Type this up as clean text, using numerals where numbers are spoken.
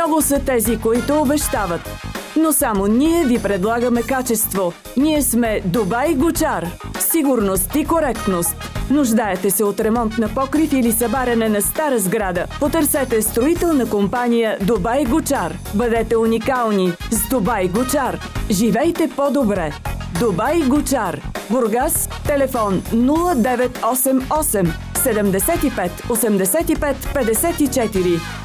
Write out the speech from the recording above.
Много са тези, които обещават. Но само ние ви предлагаме качество. Ние сме Дубай Гучар. Сигурност и коректност. Нуждаете се от ремонт на покрив или събаряне на стара сграда? Потърсете строителна компания Дубай Гучар. Бъдете уникални с Дубай Гучар. Живейте по-добре. Дубай Гучар. Бургас. Телефон 0988 75 85 54.